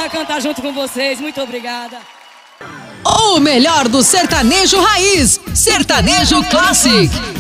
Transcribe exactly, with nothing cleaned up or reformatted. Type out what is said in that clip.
pra cantar junto com vocês. Muito obrigada. O melhor do sertanejo raiz, Sertanejo Classic.